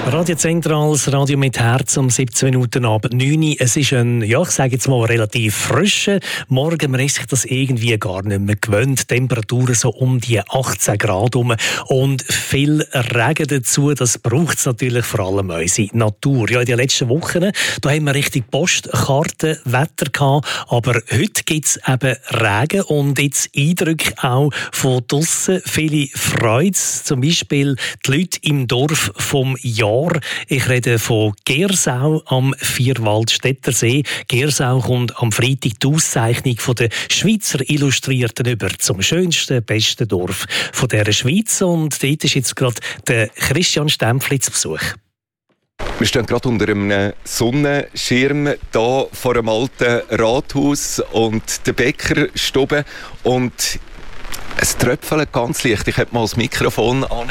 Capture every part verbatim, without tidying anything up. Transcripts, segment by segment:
Radio Zentral, das Radio mit Herz um siebzehn Minuten ab neun Uhr. Es ist ein, ja, ich sage jetzt mal, relativ frischer Morgen. Man ist sich das irgendwie gar nicht mehr gewöhnt. Temperaturen so um die achtzehn Grad rum. Und viel Regen dazu, das braucht es natürlich vor allem unsere Natur. Ja, in den letzten Wochen, da haben wir richtig Postkartenwetter gehabt. Aber heute gibt es eben Regen und jetzt Eindrücke auch von draussen. Viele Freude. Zum Beispiel die Leute im Dorf vom Jahr. Ich rede von Gersau am Vierwaldstättersee. Gersau kommt am Freitag die Auszeichnung von der Schweizer Illustrierten über zum schönsten, besten Dorf von dieser Schweiz. Und dort ist jetzt gerade der Christian Stempfli zu Besuch. Wir stehen gerade unter einem Sonnenschirm hier vor einem alten Rathaus und der Bäckerstube. Und es tröpfelt ganz leicht. Ich habe mal das Mikrofon an.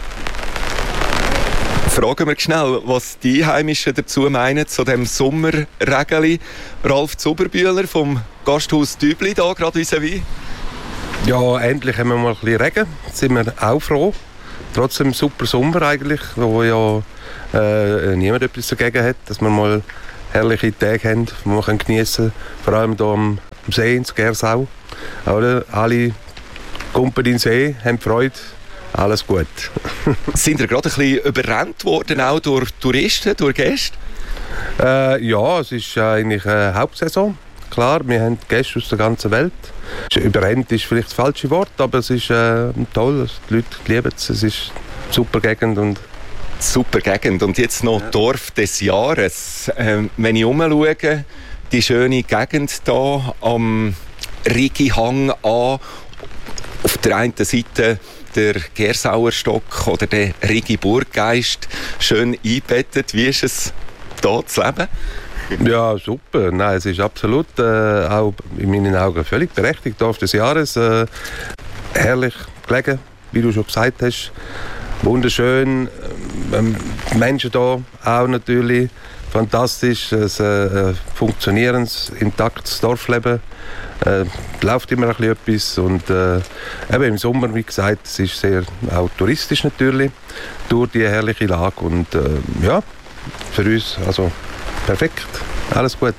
Fragen wir schnell, was die Einheimischen dazu meinen, zu dem Sommerregeli. Ralf Zuberbühler vom Gasthaus Dübli, da gerade vis-à-vis. Ja, endlich haben wir mal ein bisschen Regen. Da sind wir auch froh. Trotzdem super Sommer eigentlich, wo ja äh, niemand etwas dagegen hat, dass wir mal herrliche Tage haben, die wir geniessen können. Vor allem hier am See in Gersau. Alle Kumpel in den See haben Freude. Alles gut. Sind ihr gerade ein bisschen überrannt worden, auch durch Touristen, durch Gäste? Äh, ja, es ist eigentlich eine Hauptsaison. Klar, wir haben Gäste aus der ganzen Welt. Überrannt ist vielleicht das falsche Wort, aber es ist äh, toll. Die Leute lieben es. Es ist eine super Gegend. Und super Gegend. Und jetzt noch ja. Dorf des Jahres. Ähm, wenn ich umschaue, die schöne Gegend hier am Rigi-Hang an. Auf der einen Seite der Gersauer Stock oder der Rigi Burggeist schön eingebettet. Wie ist es, hier zu leben? Ja, super. Nein, es ist absolut äh, auch in meinen Augen völlig berechtigt. Dorf des Jahres. Äh, herrlich gelegen, wie du schon gesagt hast. Wunderschön. Ähm, Menschen hier auch natürlich. Fantastisch. Ein äh, funktionierendes, intaktes Dorfleben. Äh, läuft immer ein bisschen etwas und äh, eben im Sommer, wie gesagt, es ist sehr auch touristisch natürlich durch die herrliche Lage und äh, ja, für uns also perfekt, alles gut.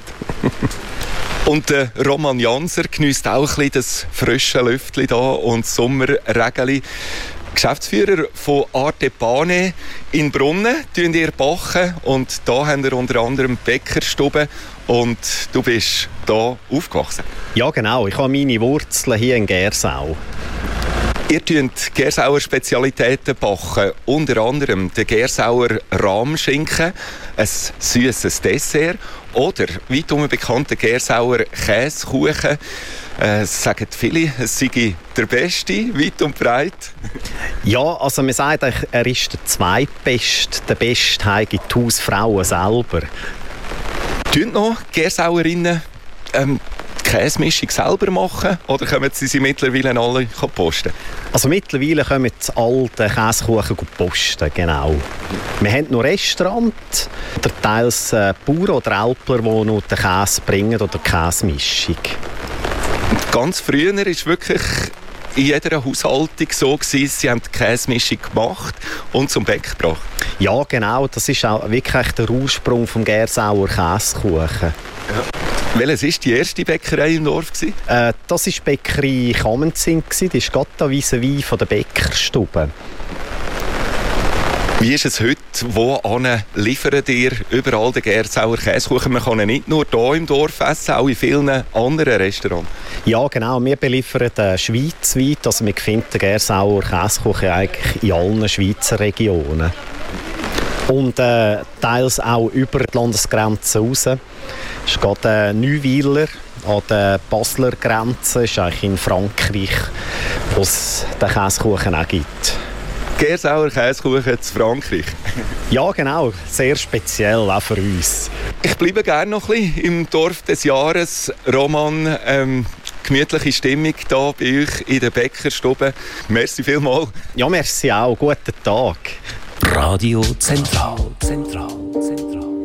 Und der Roman Janser geniesst auch ein bisschen das frische Lüftchen da und das Sommerregeli. Geschäftsführer von Arte Pane in Brunnen, tun ihr backen und da haben wir unter anderem Bäckerstube und du bist hier aufgewachsen. Ja genau, ich habe meine Wurzeln hier in Gersau. Ihr tut Gersauer Spezialitäten backen, unter anderem den Gersauer Rahmschinken, ein süßes Dessert oder weit bekannten Gersauer Käsekuchen. Äh, sagen viele, es sei der Beste, weit und breit. Ja, also man sagt, er ist der Zweitbeste, der Beste heige die Hausfrauen selber. Tun noch Gersauerinnen ähm, die Käsemischung selber machen oder können sie sie mittlerweile alle posten? Also mittlerweile kommen die alten Käsekuchen posten, genau. Wir haben noch Restaurants, oder teils äh, Bauern oder Älpler, die noch den Käse bringen oder die Käsemischung. Ganz früher war es wirklich in jeder Haushaltung so gewesen, sie haben die Käsemischung gemacht und zum Bäck gebracht. Ja, genau. Das ist auch wirklich der Ursprung des Gersauer Käsekuchen. Ja. Welches war die erste Bäckerei im Dorf? Äh, das war die Bäckerei Kammenzing. Die ist gerade da vis-à-vis von der Bäckerstube. Wie ist es heute? Wo liefert ihr überall den Gersauer Käsekuchen? Man kann ihn nicht nur hier im Dorf essen, auch in vielen anderen Restaurants. Ja, genau. Wir beliefern äh, schweizweit. Also wir finden den Gersauer Käsekuchen eigentlich in allen Schweizer Regionen. Und äh, teils auch über die Landesgrenzen raus. Das ist gerade äh, Neuweiler an der Basler Grenze. Das ist eigentlich in Frankreich, wo es den Käsekuchen auch gibt. Gersauer Käsekuchen zu Frankreich. Ja, genau. Sehr speziell, auch für uns. Ich bleibe gerne noch ein bisschen im Dorf des Jahres. Roman, ähm, gemütliche Stimmung hier bei euch in der Bäckerstube. Merci vielmals. Ja, merci auch. Guten Tag. Radio Zentral. Zentral. Zentral.